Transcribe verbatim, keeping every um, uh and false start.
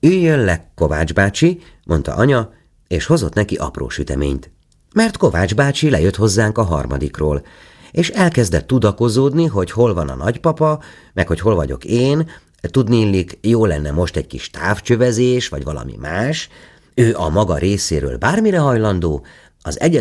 Üljön le, Kovács bácsi, mondta anya, és hozott neki apró süteményt. Mert Kovács bácsi lejött hozzánk a harmadikról, és elkezdett tudakozódni, hogy hol van a nagypapa, meg hogy hol vagyok én, tudniillik, jó lenne most egy kis távcsövezés, vagy valami más. Ő a maga részéről bármire hajlandó, az egyedül